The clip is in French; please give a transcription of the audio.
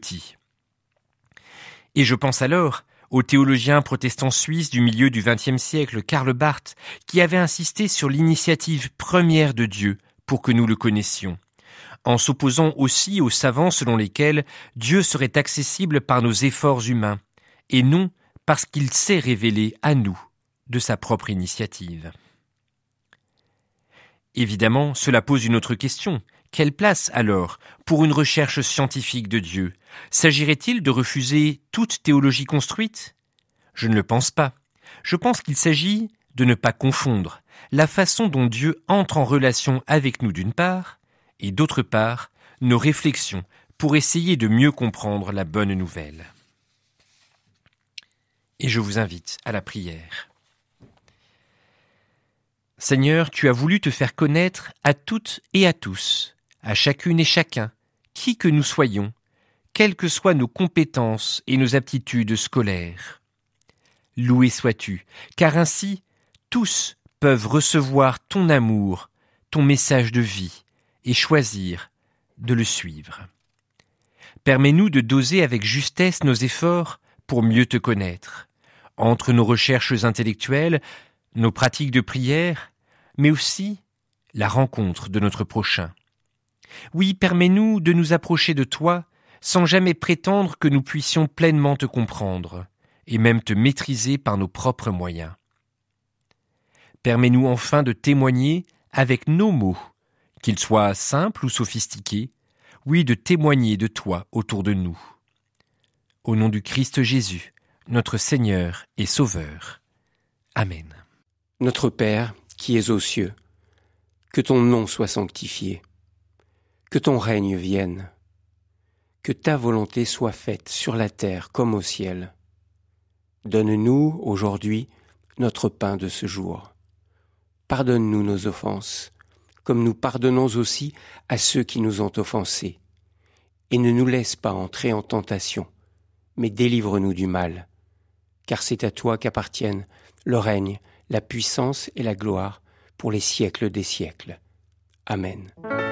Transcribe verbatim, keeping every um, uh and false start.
abouti. Et je pense alors au théologien protestant suisse du milieu du vingtième siècle, Karl Barth, qui avait insisté sur l'initiative première de Dieu pour que nous le connaissions, en s'opposant aussi aux savants selon lesquels Dieu serait accessible par nos efforts humains, et non parce qu'il s'est révélé à nous de sa propre initiative. Évidemment, cela pose une autre question. Quelle place, alors, pour une recherche scientifique de Dieu ? S'agirait-il de refuser toute théologie construite ? Je ne le pense pas. Je pense qu'il s'agit de ne pas confondre la façon dont Dieu entre en relation avec nous d'une part, et d'autre part, nos réflexions pour essayer de mieux comprendre la bonne nouvelle. Et je vous invite à la prière. Seigneur, tu as voulu te faire connaître à toutes et à tous, à chacune et chacun, qui que nous soyons, quelles que soient nos compétences et nos aptitudes scolaires. Loué sois-tu, car ainsi, tous peuvent recevoir ton amour, ton message de vie, et choisir de le suivre. Permets-nous de doser avec justesse nos efforts pour mieux te connaître, entre nos recherches intellectuelles, nos pratiques de prière, mais aussi la rencontre de notre prochain. Oui, permets-nous de nous approcher de toi sans jamais prétendre que nous puissions pleinement te comprendre et même te maîtriser par nos propres moyens. Permets-nous enfin de témoigner avec nos mots, qu'ils soient simples ou sophistiqués, oui, de témoigner de toi autour de nous. Au nom du Christ Jésus, notre Seigneur et Sauveur. Amen. Notre Père, qui es aux cieux, que ton nom soit sanctifié, que ton règne vienne, que ta volonté soit faite sur la terre comme au ciel. Donne-nous aujourd'hui notre pain de ce jour. Pardonne-nous nos offenses, comme nous pardonnons aussi à ceux qui nous ont offensés. Et ne nous laisse pas entrer en tentation, mais délivre-nous du mal. Car c'est à toi qu'appartiennent le règne, la puissance et la gloire pour les siècles des siècles. Amen.